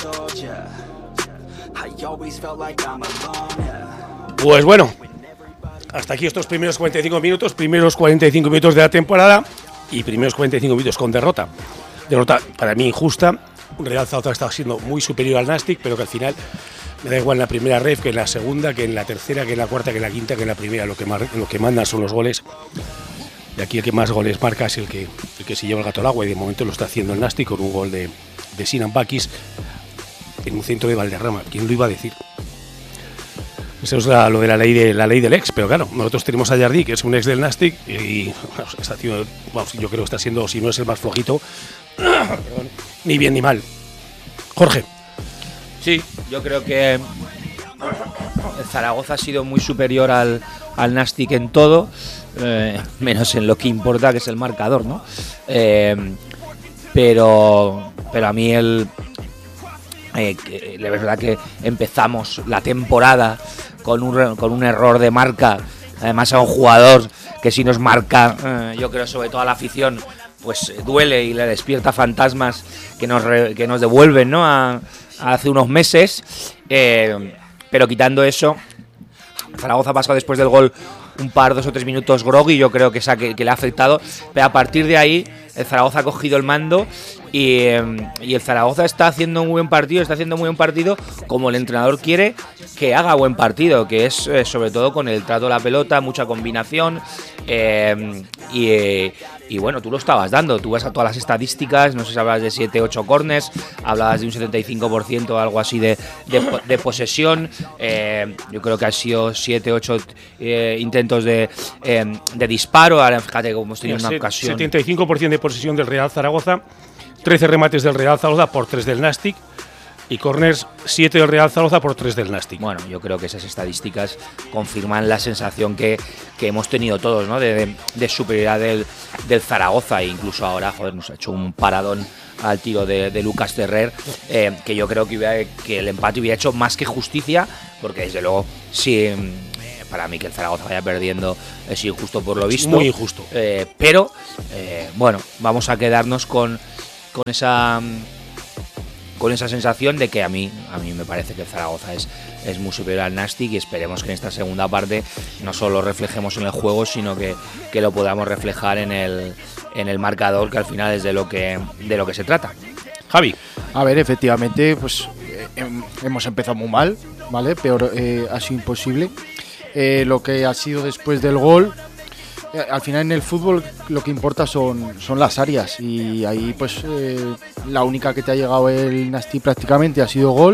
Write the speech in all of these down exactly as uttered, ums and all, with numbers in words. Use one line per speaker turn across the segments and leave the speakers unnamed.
Pues bueno, hasta aquí estos primeros cuarenta y cinco minutos, primeros cuarenta y cinco minutos de la temporada y primeros cuarenta y cinco minutos con derrota. Derrota para mí injusta. Real Zaragoza está siendo muy superior al Nastic, pero que al final me da igual en la primera ref que en la segunda, que en la tercera, que en la cuarta, que en la quinta, que en la primera. Lo que, mar, lo que mandan son los goles. Y aquí el que más goles marca es el que, el que se lleva el gato al agua, y de momento lo está haciendo el Nastic con un gol de, de Sinan Bakis en un centro de Valderrama. ¿Quién lo iba a decir? Eso es la, lo de la ley de la ley del ex, pero claro, nosotros tenemos a Jardí, que es un ex del Nastic, y bueno, está haciendo, vamos, yo creo que está siendo, si no es el más flojito, perdón, ni bien ni mal. Jorge.
Sí, yo creo que el Zaragoza ha sido muy superior al, al Nastic en todo, eh, menos en lo que importa, que es el marcador, ¿no? Eh, pero, pero a mí el... Eh, que, la verdad que empezamos la temporada con un, con un error de marca, además a un jugador que si nos marca, eh, yo creo sobre todo a la afición, pues duele y le despierta fantasmas que nos, re, que nos devuelven, ¿no? a, a hace unos meses, eh, pero quitando eso, Zaragoza pasó después del gol un par, dos o tres minutos groggy, yo creo que, esa, que, que le ha afectado, pero a partir de ahí el Zaragoza ha cogido el mando y, eh, y el Zaragoza está haciendo un buen partido, está haciendo muy buen partido como el entrenador quiere que haga buen partido, que es eh, sobre todo con el trato de la pelota, mucha combinación, eh, y, eh, y bueno, tú lo estabas dando, tú vas a todas las estadísticas, no sé si hablabas de siete ocho corners, hablabas de un setenta y cinco por ciento o algo así de, de, de posesión, eh, yo creo que han sido siete ocho eh, intentos de, eh, de disparo, ahora fíjate cómo hemos tenido una ocasión.
setenta y cinco por ciento de posesión del Real Zaragoza, trece remates del Real Zaragoza por tres del Nastic, y corners siete del Real Zaragoza por tres del Nastic.
Bueno, yo creo que esas estadísticas confirman la sensación que, que hemos tenido todos, ¿no? De, de, de superioridad del, del Zaragoza, e incluso ahora, joder, nos ha hecho un paradón al tiro de, de Lucas Ferrer, eh, que yo creo que, hubiera, que el empate hubiera hecho más que justicia, porque desde luego sí, eh, para mí que el Zaragoza vaya perdiendo es injusto por lo visto.
Muy injusto.
Eh, pero, eh, bueno, vamos a quedarnos con, con esa... con esa sensación de que a mí a mí me parece que el Zaragoza es, es muy superior al Nastic, y esperemos que en esta segunda parte no solo lo reflejemos en el juego, sino que, que lo podamos reflejar en el, en el marcador, que al final es de lo que, de lo que se trata.
Javi.
A ver, efectivamente, pues eh, hemos empezado muy mal, ¿vale? Peor eh, ha sido imposible. Eh, lo que ha sido después del gol, eh, al final en el fútbol lo que importa son, son las áreas, y ahí pues eh, la única que te ha llegado el Nastic prácticamente ha sido gol,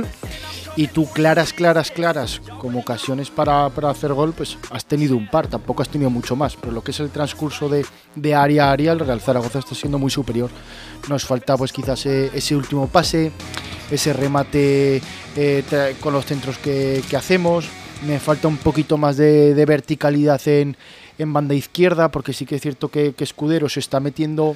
y tú claras, claras, claras como ocasiones para, para hacer gol, pues has tenido un par, tampoco has tenido mucho más, pero lo que es el transcurso de, de área a área, el Real Zaragoza está siendo muy superior. Nos falta pues quizás eh, ese último pase, ese remate eh, tra- con los centros que, que hacemos. Me falta un poquito más de, de verticalidad en, en banda izquierda, porque sí que es cierto que, que Escudero se está metiendo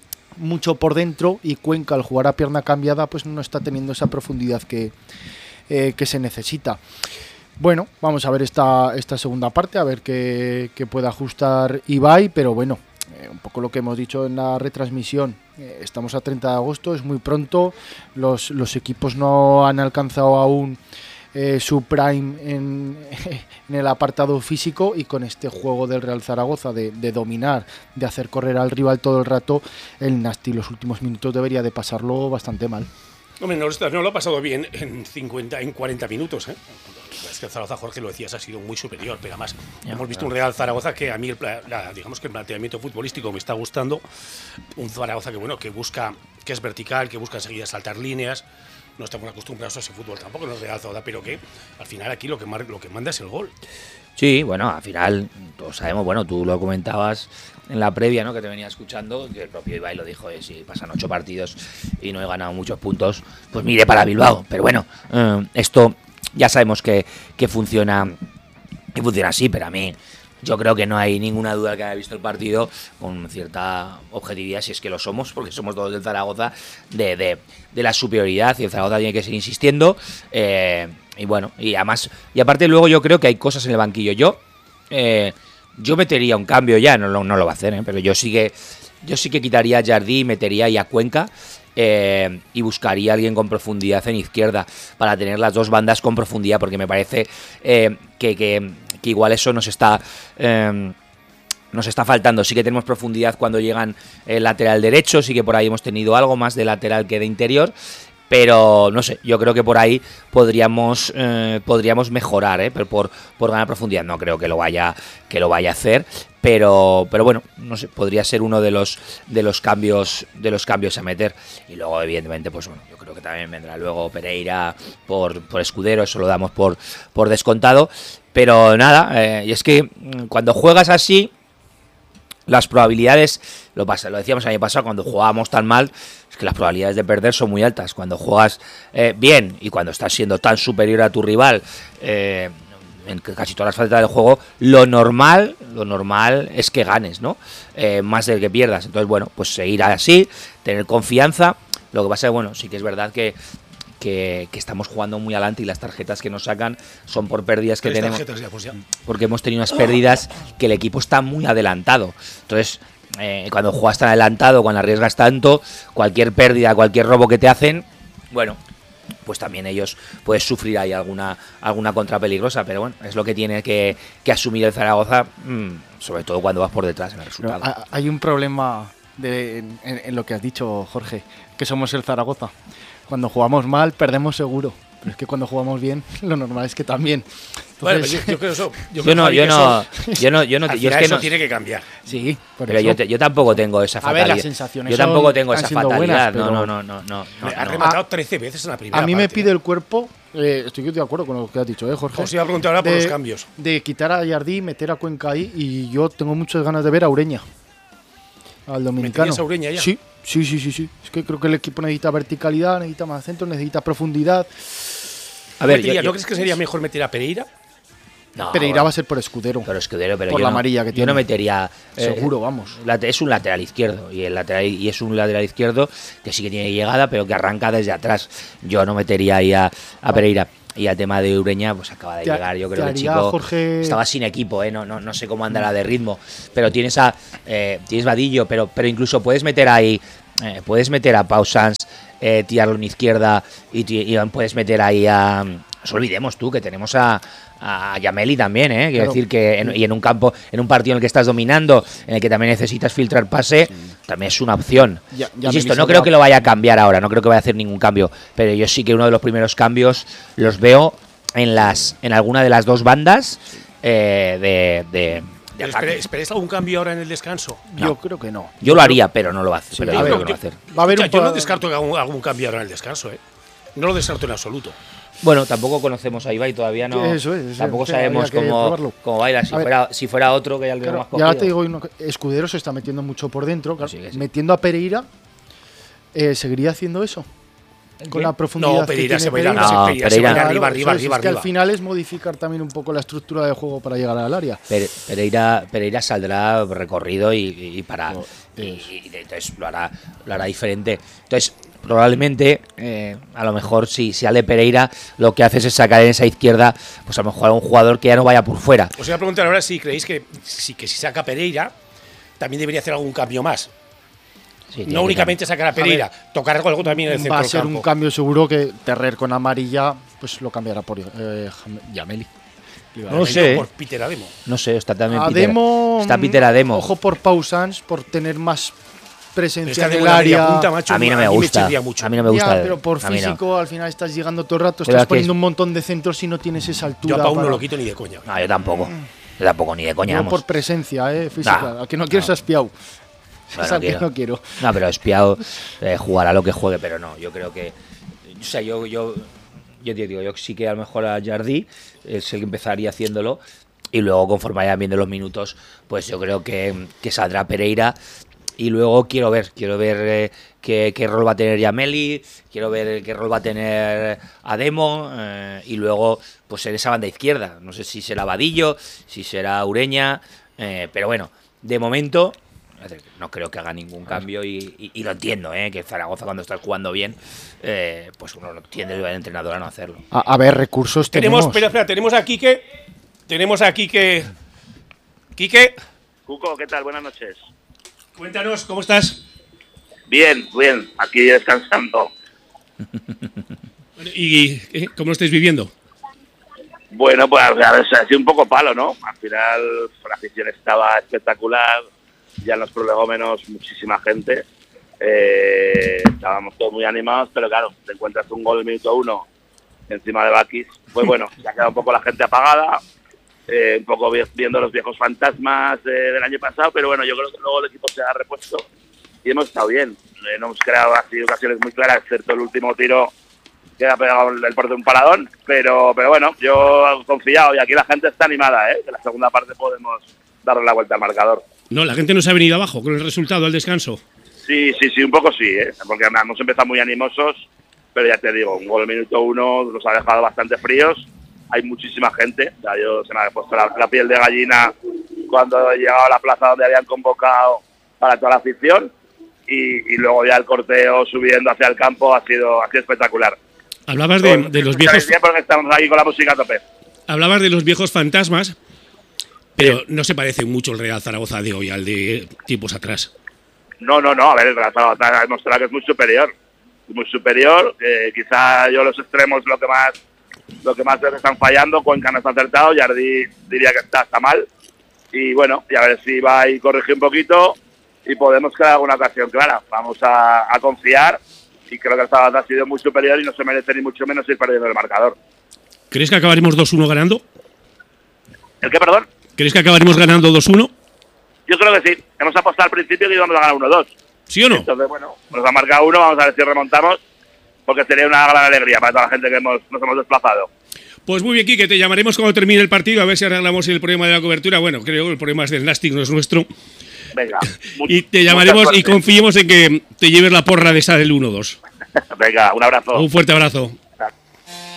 mucho por dentro, y Cuenca, al jugar a pierna cambiada, pues no está teniendo esa profundidad que, eh, que se necesita. Bueno, vamos a ver esta, esta segunda parte, a ver qué, qué puede ajustar Ibai, pero bueno, eh, un poco lo que hemos dicho en la retransmisión, eh, estamos a treinta de agosto, es muy pronto, los, los equipos no han alcanzado aún Eh, su prime en, en el apartado físico, y con este juego del Real Zaragoza de, de dominar, de hacer correr al rival todo el rato, el Nastic los últimos minutos debería de pasarlo bastante mal.
Hombre, no, no lo ha pasado bien en cincuenta, en cuarenta minutos, ¿eh? Es que el Zaragoza, Jorge, lo decías, ha sido muy superior, pero además ya, hemos visto claro. un Real Zaragoza que a mí, el, la, digamos que el planteamiento futbolístico me está gustando, un Zaragoza que, bueno, que busca, que es vertical, que busca enseguida saltar líneas. No estamos acostumbrados a ese fútbol tampoco, no es Real Zaragoza, pero que al final aquí lo que, mar, lo que manda es el gol.
Sí, bueno, al final todos sabemos, bueno, tú lo comentabas en la previa, ¿no?, que te venía escuchando, que el propio Ibai lo dijo, eh, si pasan ocho partidos y no he ganado muchos puntos, pues mire para Bilbao. Pero bueno, eh, esto ya sabemos que, que funciona, que funciona así, pero a mí yo creo que no hay ninguna duda que haya visto el partido con cierta objetividad, si es que lo somos, porque somos todos del Zaragoza, de, de, de la superioridad, y el Zaragoza tiene que seguir insistiendo, eh, y bueno, y además, y aparte luego yo creo que hay cosas en el banquillo. Yo eh, yo metería un cambio ya, no, no, no lo va a hacer, ¿eh? Pero yo sí que yo sí que quitaría a Jardí y metería ahí a Cuenca, eh, y buscaría a alguien con profundidad en izquierda para tener las dos bandas con profundidad, porque me parece eh, que, que, que igual eso nos está... Eh, Nos está faltando. Sí que tenemos profundidad cuando llegan el lateral derecho, sí que por ahí hemos tenido algo más de lateral que de interior, pero no sé, yo creo que por ahí podríamos eh, podríamos mejorar, ¿eh? Pero por, por ganar profundidad no creo que lo vaya que lo vaya a hacer, pero pero bueno, no sé, podría ser uno de los de los cambios de los cambios a meter. Y luego evidentemente pues bueno, yo creo que también vendrá luego Pereira por, por Escudero, eso lo damos por por descontado, pero nada, eh, y es que cuando juegas así las probabilidades, lo pasa, lo decíamos el año pasado cuando jugábamos tan mal, es que las probabilidades de perder son muy altas. Cuando juegas eh, bien y cuando estás siendo tan superior a tu rival eh, en casi todas las facetas del juego, lo normal, lo normal es que ganes, ¿no? Eh, más del que pierdas. Entonces, bueno, pues seguir así, tener confianza. Lo que pasa es, bueno, sí que es verdad que Que, que estamos jugando muy adelante y las tarjetas que nos sacan son por pérdidas que tenemos,
ya, pues ya.
porque hemos tenido unas pérdidas que el equipo está muy adelantado. Entonces, eh, cuando juegas tan adelantado, cuando arriesgas tanto, cualquier pérdida, cualquier robo que te hacen, bueno, pues también ellos puedes sufrir ahí alguna alguna contra peligrosa, pero bueno, es lo que tiene que, que asumir el Zaragoza, mmm, sobre todo cuando vas por detrás en el resultado.
Pero hay un problema de, en, en lo que has dicho, Jorge, que somos el Zaragoza. Cuando jugamos mal, perdemos seguro. Pero es que cuando jugamos bien, lo normal es que también. Entonces,
bueno, yo, yo creo eso. Yo,
yo,
creo,
no,
Javi,
yo, no,
eso,
yo no, yo no,
al
yo es
final
que
eso
no,
tiene que cambiar.
Sí, por
pero
eso.
yo, te, yo tampoco tengo esa
A
fatalidad.
ver, las sensaciones
yo tampoco
son-
tengo esa
han sido
fatalidad.
buenas,
no,
pero-
no, no, no, no,
Ha
no.
rematado trece veces en la primera
A mí me
parte.
pide el cuerpo, eh, estoy de acuerdo con lo que has dicho, ¿eh, Jorge?
Os iba a preguntar ahora por
de,
los cambios.
De quitar a Jardí, meter a Cuenca ahí, y yo tengo muchas ganas de ver a Ureña, al dominicano.
¿Meterías a Ureña ya?
Sí, sí, sí, sí, sí. Es que creo que el equipo necesita verticalidad, necesita más centro, necesita profundidad.
A ver,
Metería-
yo-
¿No
yo-
crees que sería mejor meter a Pereira?
no,
Pereira
bueno,
va a ser por Escudero.
pero Escudero, pero
por
yo
la
no-
amarilla que
yo
tiene.
no metería eh,
Seguro, vamos.
late- es un lateral izquierdo y el lateral y es un lateral izquierdo que sí que tiene llegada, pero que arranca desde atrás. Yo no metería ahí a, a Pereira. Y al tema de Ureña, pues acaba de
Te ha-
llegar. Yo
te
creo que el
haría,
chico
Jorge-
estaba sin equipo, ¿eh? no, no, no sé cómo andará de ritmo. Pero tienes a eh, tienes Vadillo, pero, pero incluso puedes meter ahí, eh, puedes meter a Pau Sanz, eh, tirarlo en izquierda y, ti- y puedes meter ahí a. No nos olvidemos tú que tenemos a, a Yameli también, ¿eh? Quiero
Claro.
decir que en, y en un campo, en un partido en el que estás dominando, en el que también necesitas filtrar pase, también es una opción.
Ya- Yameli
Insisto, no
saldrá-
creo que lo vaya a cambiar ahora, no creo que vaya a hacer ningún cambio, pero yo sí que uno de los primeros cambios los veo en las en alguna de las dos bandas eh, de, de, de
Pero
ataque.
espere- ¿Esperáis algún cambio ahora en el descanso?
Yo creo que no.
Yo lo haría, pero no lo hace. pero
a
yo
ver,
creo que no lo va a hacer.
Va a haber
O sea,
un
yo
pa-
no descarto que haga algún, algún cambio ahora en el descanso, ¿eh? No lo descarto en absoluto.
Bueno, tampoco conocemos a Ibai, todavía no.
Eso es, eso
tampoco
es,
sabemos
habría que
cómo,
probarlo.
cómo baila. Si
A ver.
fuera, si fuera otro que ya lo
Claro,
más
y
cogido.
ahora te digo, uno que- Escudero se está metiendo mucho por dentro. claro,
Sí, que sí.
Metiendo a Pereira, eh, ¿seguiría haciendo eso? Con
¿Quién?
la profundidad
No, Pereira
que
se
tiene
va a ir a-
Pereira.
No,
Pereira se
Pereira.
va a ir
Claro,
arriba,
eso
arriba,
es,
arriba,
es que al
arriba.
final es modificar también un poco la estructura de juego para llegar al área.
Pere- Pereira, Pereira saldrá recorrido y, y para
No,
y, y entonces lo hará lo hará diferente. Entonces probablemente eh, a lo mejor si, si Ale Pereira lo que hace es sacar en esa izquierda, pues a lo mejor a un jugador que ya no vaya por fuera.
Os voy a preguntar ahora si creéis que si, que si saca Pereira, también debería hacer algún cambio más.
Sí, tiene
No
que
únicamente sacar a Pereira, tocar algo también en el centro
Va a
del
ser
campo.
un cambio seguro que Terrer con amarilla pues lo cambiará por eh, Jam- Yameli.
No
Pereira
sé.
Por Peter Ademo.
No sé, está también Peter,
Ademo,
está Peter Ademo.
Ojo por Pau Sanz, por tener más presencia
Está
en
de
el
buena media
área.
punta, macho,
A mí no me gusta.
chirría mucho.
A mí no me gusta.
Ya, pero por
a mí no.
físico al final estás llegando todo el rato,
Pero
estás
es que
poniendo
es-
un montón de centros y no tienes esa altura.
Yo a Pau no
para-
lo quito ni de coña.
No, yo tampoco. Yo tampoco, ni de coña.
Yo
vamos.
por presencia, eh, física.
Nah,
Al que no quieres
no.
es Piau.
No,
Es
no
al que
quiero.
no quiero.
No, pero espiado eh, jugará lo que juegue, pero no, yo creo que. O sea, yo, yo, yo te digo, yo sí que a lo mejor a Jardí es el que empezaría haciéndolo. Y luego, conforme vayan viendo los minutos, pues yo creo que, que saldrá Pereira. Y luego quiero ver, quiero ver eh, qué, qué rol va a tener Yameli, quiero ver qué rol va a tener Ademo, eh, y luego, pues en esa banda izquierda. No sé si será Vadillo, si será Ureña, eh, pero bueno, de momento. Es decir, no creo que haga ningún cambio y, y- y lo entiendo, ¿eh? Que Zaragoza cuando estás jugando bien, eh, pues uno lo entiende el entrenador a no hacerlo.
A, a ver, recursos
Tenemos,
tenemos.
espera, espera, tenemos a Quique. Tenemos a Quique. Quique,
Cuco, ¿qué tal? Buenas noches.
cuéntanos, ¿cómo estás?
Bien, bien, aquí descansando.
¿Y eh, cómo lo estáis viviendo?
Bueno, pues a ver, ha sido un poco palo, ¿no? Al final la afición estaba espectacular, ya en los prolegómenos muchísima gente, eh, estábamos todos muy animados, pero claro, te encuentras un gol en minuto uno encima de Bakis, pues bueno, ya queda un poco la gente apagada, eh, un poco viendo los viejos fantasmas eh, del año pasado, pero bueno, yo creo que luego el equipo se ha repuesto y hemos estado bien, eh, no hemos creado así ocasiones muy claras, excepto el último tiro que ha pegado el porte de un paladón, pero pero bueno, yo he confiado y aquí la gente está animada, ¿eh? Que en la segunda parte podemos darle la vuelta al marcador.
No, la gente no se ha venido abajo con el resultado al descanso.
Sí, sí, sí, un poco sí, ¿eh? Porque hemos empezado muy animosos, pero ya te digo, un gol en minuto uno nos ha dejado bastante fríos, hay muchísima gente, o sea, yo se me ha puesto la, la piel de gallina cuando he llegado a la plaza donde habían convocado para toda la afición y, y luego ya el corteo subiendo hacia el campo ha sido, ha sido espectacular.
Hablabas de, de los viejos.
Porque estamos aquí con la música a tope.
Hablabas de los viejos fantasmas, pero no se parece mucho el Real Zaragoza de hoy al de tiempos atrás.
No, no, no. A ver, el Real Zaragoza ha demostrado que es muy superior, muy superior. Eh, quizá yo los extremos lo que más, lo que más veces están fallando. Cuenca no está acertado. Jardí diría que está, está mal. Y bueno, y a ver si va y corrige un poquito y podemos crear alguna ocasión clara. Vamos a, a confiar. Y creo que el Zaragoza ha sido muy superior y no se merece ni mucho menos ir perdiendo el marcador.
¿Crees que acabaremos dos uno ganando?
¿El qué, perdón?
¿Crees que acabaremos ganando dos uno?
Yo creo que sí. Hemos apostado al principio que íbamos a ganar uno dos.
¿Sí o no?
Entonces, bueno, nos ha marcado uno, vamos a ver si remontamos, porque sería una gran alegría para toda la gente que hemos, nos hemos desplazado.
Pues muy bien, Quique, te llamaremos cuando termine el partido a ver si arreglamos el problema de la cobertura. Bueno, creo que el problema es del Nastic, no es nuestro.
Venga.
Y te llamaremos y confiemos en que te lleves la porra de esa del uno dos.
Venga, un abrazo.
Un fuerte abrazo.